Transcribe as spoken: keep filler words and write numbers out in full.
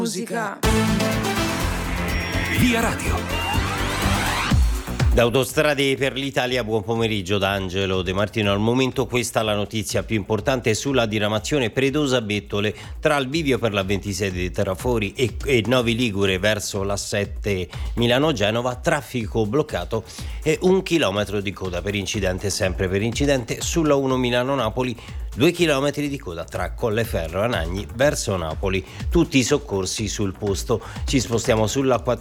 Musica. Via Radio. Da Autostrade per l'Italia, buon pomeriggio da Angelo De Martino. Al momento questa è la notizia più importante sulla diramazione Predosa-Bettole tra il bivio per la ventisei di Terrafori e, e Novi Ligure verso la sette Milano-Genova, traffico bloccato e un chilometro di coda per incidente, sempre per incidente sulla uno Milano-Napoli, due chilometri di coda tra Colleferro e Anagni verso Napoli, tutti i soccorsi sul posto. Ci spostiamo sulla